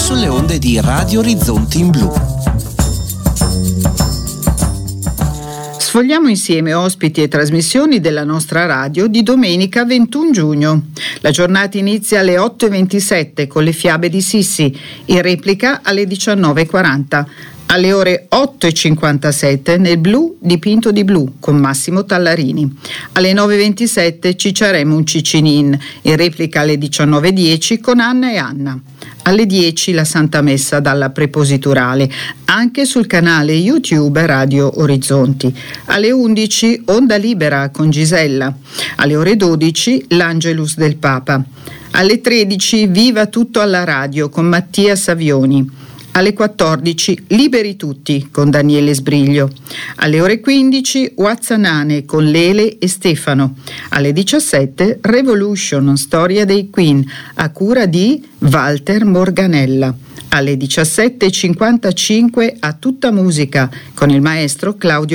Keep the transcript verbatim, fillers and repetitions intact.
sulle onde di Radio Orizzonti in Blu. Sfogliamo insieme ospiti e trasmissioni della nostra radio di domenica ventuno giugno. La giornata inizia alle otto e ventisette con le fiabe di Sissi, in replica alle diciannove e quaranta. Alle ore otto e cinquantasette nel blu dipinto di blu con Massimo Tallarini. Alle nove e ventisette Cicciaremo un Ciccinin, in replica alle diciannove e dieci con Anna e Anna. Alle dieci la Santa Messa dalla Prepositurale, anche sul canale YouTube Radio Orizzonti. Alle undici Onda Libera con Gisella. Alle ore dodici l'Angelus del Papa. Alle tredici Viva tutto alla radio con Mattia Savioni. Alle quattordici Liberi tutti con Daniele Sbriglio. Alle ore quindici Wazzanane con Lele e Stefano. Alle diciassette Revolution, storia dei Queen, a cura di Walter Morganella. Alle diciassette e cinquantacinque A tutta musica con il maestro Claudio